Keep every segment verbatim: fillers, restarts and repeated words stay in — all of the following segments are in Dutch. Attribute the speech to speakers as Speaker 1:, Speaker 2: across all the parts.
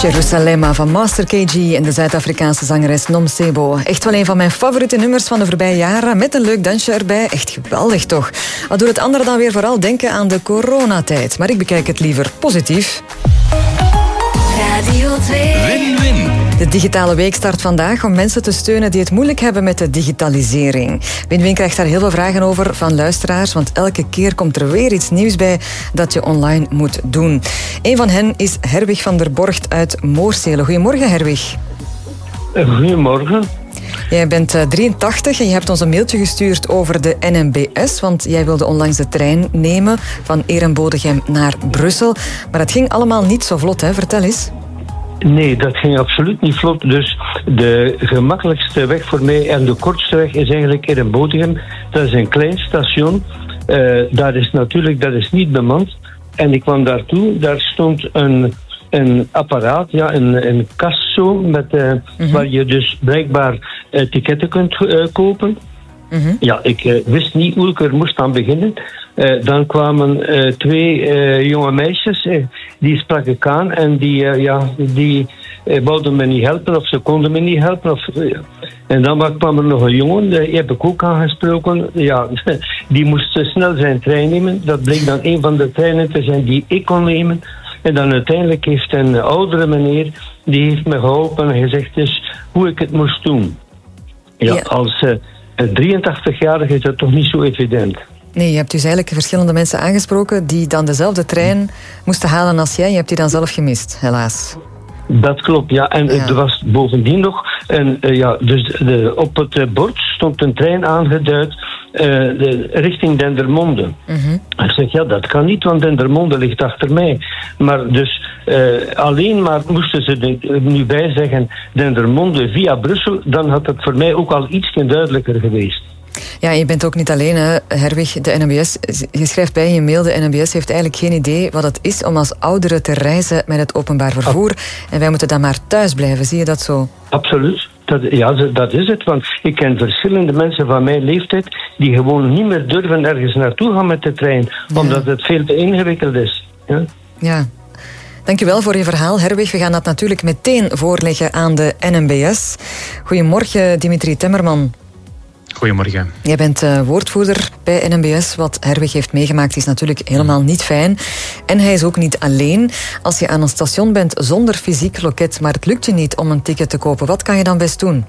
Speaker 1: Jerusalema van Master K G en de Zuid-Afrikaanse zangeres Nomcebo. Echt wel een van mijn favoriete nummers van de voorbije jaren, met een leuk dansje erbij. Echt geweldig toch? Wat doet het andere dan weer vooral denken aan de coronatijd? Maar ik bekijk het liever positief.
Speaker 2: Radio twee.
Speaker 3: Win-win.
Speaker 1: De digitale week start vandaag om mensen te steunen die het moeilijk hebben met de digitalisering. Win-win krijgt daar heel veel vragen over van luisteraars, want elke keer komt er weer iets nieuws bij dat je online moet doen. Een van hen is Herwig van der Borgt uit Moorsele. Goedemorgen, Herwig.
Speaker 4: Goedemorgen.
Speaker 1: Jij bent drieëntachtig en je hebt ons een mailtje gestuurd over de N M B S, want jij wilde onlangs de trein nemen van Erenbodegem naar Brussel. Maar dat ging allemaal niet zo vlot, hè? Vertel eens.
Speaker 4: Nee, dat ging absoluut niet vlot. Dus de gemakkelijkste weg voor mij en de kortste weg is eigenlijk Erenbodegem. Dat is een klein station. Uh, dat is natuurlijk dat is niet bemand. En ik kwam daartoe, daar stond een, een apparaat, ja, een, een kast zo, met, uh, mm-hmm. waar je dus blijkbaar uh, ticketten kunt uh, kopen. Mm-hmm. Ja, ik uh, wist niet hoe ik er moest aan beginnen. Uh, dan kwamen uh, twee uh, jonge meisjes, uh, die sprak ik aan en die, uh, ja, die uh, wilden me niet helpen of ze konden me niet helpen. Of, uh, en dan kwam er nog een jongen, uh, die heb ik ook aangesproken. Ja, die moest uh, snel zijn trein nemen. Dat bleek dan een van de treinen te zijn die ik kon nemen. En dan uiteindelijk heeft een oudere meneer, die heeft me geholpen en gezegd dus hoe ik het moest doen. Ja, ja. Als uh, drieëntachtig-jarige is dat toch niet zo evident.
Speaker 1: Nee, je hebt dus eigenlijk verschillende mensen aangesproken die dan dezelfde trein moesten halen als jij. Je hebt die dan zelf gemist, helaas.
Speaker 4: Dat klopt, ja. En ja. Er was bovendien nog... En, uh, ja, dus de, op het uh, bord stond een trein aangeduid uh, de, richting Dendermonde. Mm-hmm. Ik zeg, ja, dat kan niet, want Dendermonde ligt achter mij. Maar dus uh, alleen maar moesten ze er nu bij zeggen Dendermonde via Brussel, dan had het voor mij ook al iets duidelijker geweest.
Speaker 1: Ja, je bent ook niet alleen, hè, Herwig. De N M B S, je schrijft bij in je mail, de N M B S heeft eigenlijk geen idee wat het is om als oudere te reizen met het openbaar vervoer. En wij moeten dan maar thuis blijven. Zie je dat zo?
Speaker 4: Absoluut. Dat, ja, dat is het. Want ik ken verschillende mensen van mijn leeftijd die gewoon niet meer durven ergens naartoe gaan met de trein. Ja. Omdat het veel te ingewikkeld is. Ja.
Speaker 1: Ja. Dankjewel voor je verhaal, Herwig. We gaan dat natuurlijk meteen voorleggen aan de N M B S. Goedemorgen, Dimitri Temmerman.
Speaker 5: Goedemorgen.
Speaker 1: Jij bent uh, woordvoerder bij N M B S. Wat Herwig heeft meegemaakt is natuurlijk helemaal niet fijn. En hij is ook niet alleen. Als je aan een station bent zonder fysiek loket, maar het lukt je niet om een ticket te kopen, wat kan je dan best doen?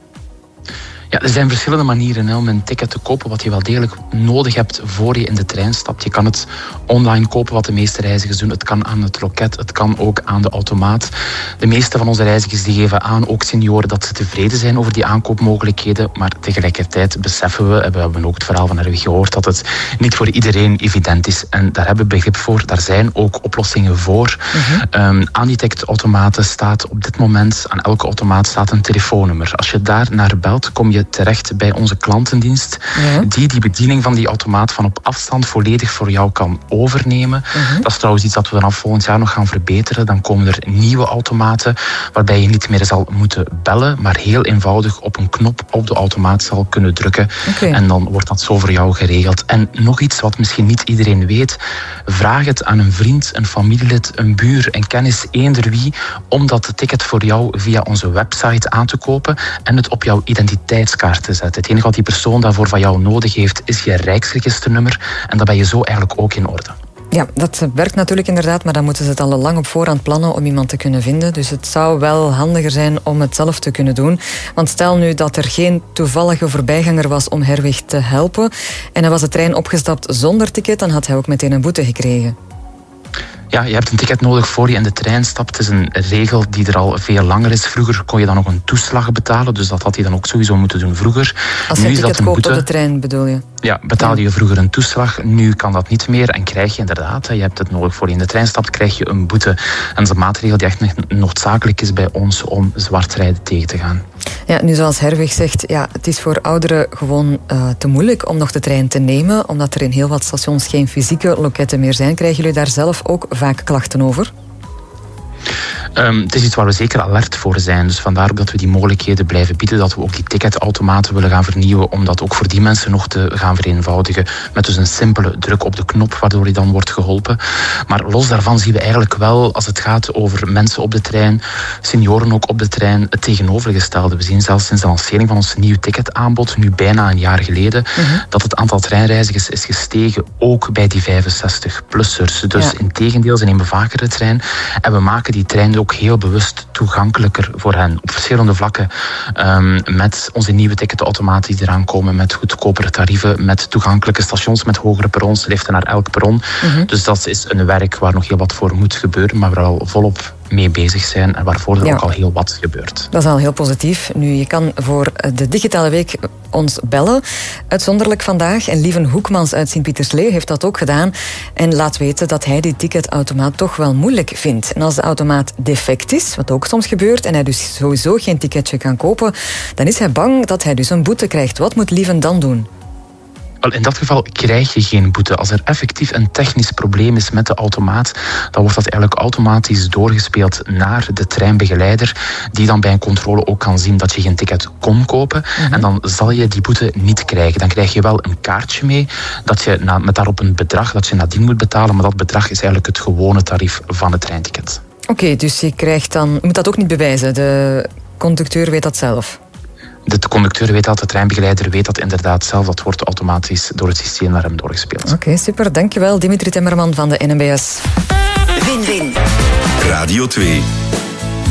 Speaker 5: Ja, er zijn verschillende manieren hè, om een ticket te kopen wat je wel degelijk nodig hebt voor je in de trein stapt. Je kan het online kopen, wat de meeste reizigers doen. Het kan aan het loket, het kan ook aan de automaat. De meeste van onze reizigers die geven aan, ook senioren, dat ze tevreden zijn over die aankoopmogelijkheden. Maar tegelijkertijd beseffen we, en we hebben ook het verhaal van Herwig gehoord, dat het niet voor iedereen evident is. En daar hebben we begrip voor. Daar zijn ook oplossingen voor. Uh-huh. Um, aan die ticketautomaten staat op dit moment, aan elke automaat staat een telefoonnummer. Als je daar naar belt, kom je terecht bij onze klantendienst, ja. die die bediening van die automaat van op afstand volledig voor jou kan overnemen. Uh-huh. Dat is trouwens iets dat we vanaf volgend jaar nog gaan verbeteren. Dan komen er nieuwe automaten waarbij je niet meer zal moeten bellen, maar heel eenvoudig op een knop op de automaat zal kunnen drukken. Okay. En dan wordt dat zo voor jou geregeld. En nog iets wat misschien niet iedereen weet, vraag het aan een vriend, een familielid, een buur, een kennis, eender wie, om dat ticket voor jou via onze website aan te kopen en het op jouw identiteit kaart te zetten. Het enige wat die persoon daarvoor van jou nodig heeft, is je rijksregisternummer. En dan ben je zo eigenlijk ook in orde.
Speaker 1: Ja, dat werkt natuurlijk inderdaad, maar dan moeten ze het al lang op voorhand plannen om iemand te kunnen vinden. Dus het zou wel handiger zijn om het zelf te kunnen doen. Want stel nu dat er geen toevallige voorbijganger was om Herwig te helpen en hij was de trein opgestapt zonder ticket, dan had hij ook meteen een boete gekregen.
Speaker 5: Ja, je hebt een ticket nodig voor je in de trein stapt. Het is een regel die er al veel langer is. Vroeger kon je dan ook een toeslag betalen, dus dat had hij dan ook sowieso moeten doen vroeger.
Speaker 1: Als je een ticket koopt op de trein, bedoel je?
Speaker 5: Ja, betaalde je vroeger een toeslag. Nu kan dat niet meer en krijg je inderdaad, je hebt het nodig voor je in de trein stapt, krijg je een boete. En dat is een maatregel die echt noodzakelijk is bij ons om zwartrijden tegen te gaan.
Speaker 1: Ja, nu zoals Herwig zegt, ja, het is voor ouderen gewoon uh, te moeilijk om nog de trein te nemen, omdat er in heel wat stations geen fysieke loketten meer zijn. Krijgen jullie daar zelf ook vaak klachten over?
Speaker 5: Um, het is iets waar we zeker alert voor zijn. Dus vandaar ook dat we die mogelijkheden blijven bieden. Dat we ook die ticketautomaten willen gaan vernieuwen. Om dat ook voor die mensen nog te gaan vereenvoudigen. Met dus een simpele druk op de knop, waardoor je dan wordt geholpen. Maar los daarvan zien we eigenlijk wel, als het gaat over mensen op de trein, senioren ook op de trein, het tegenovergestelde. We zien zelfs sinds de lancering van ons nieuwe ticketaanbod, nu bijna een jaar geleden, uh-huh. dat het aantal treinreizigers is gestegen, ook bij die vijfenzestig-plussers. Dus ja. in tegendeel, ze nemen vaker de trein. En we maken die trein ook heel bewust toegankelijker voor hen. Op verschillende vlakken. Um, met onze nieuwe ticketautomaten die eraan komen, met goedkopere tarieven, met toegankelijke stations, met hogere perrons, liften naar elk perron. Uh-huh. Dus dat is een werk waar nog heel wat voor moet gebeuren, maar waar al volop mee bezig zijn en waarvoor er ja. ook al heel wat gebeurt.
Speaker 1: Dat is al heel positief. Nu, je kan voor de Digitale Week ons bellen. Uitzonderlijk vandaag. En Lieven Hoekmans uit Sint-Pietersleeuw heeft dat ook gedaan. En laat weten dat hij die ticketautomaat toch wel moeilijk vindt. En als de automaat defect is, wat ook soms gebeurt, en hij dus sowieso geen ticketje kan kopen, dan is hij bang dat hij dus een boete krijgt. Wat moet Lieven dan doen?
Speaker 5: Wel, in dat geval krijg je geen boete. Als er effectief een technisch probleem is met de automaat, dan wordt dat eigenlijk automatisch doorgespeeld naar de treinbegeleider, die dan bij een controle ook kan zien dat je geen ticket kon kopen. Mm-hmm. En dan zal je die boete niet krijgen. Dan krijg je wel een kaartje mee, dat je na, met daarop een bedrag dat je nadien moet betalen, maar dat bedrag is eigenlijk het gewone tarief van het treinticket.
Speaker 1: Oké, okay, dus je krijgt dan... Je moet dat ook niet bewijzen. De conducteur weet dat zelf.
Speaker 5: De conducteur weet dat, de treinbegeleider weet dat inderdaad zelf. Dat wordt automatisch door het systeem naar hem doorgespeeld.
Speaker 1: Oké, okay, super. Dankjewel, Dimitri Timmerman van de N M B S.
Speaker 2: Win-win.
Speaker 3: Radio twee.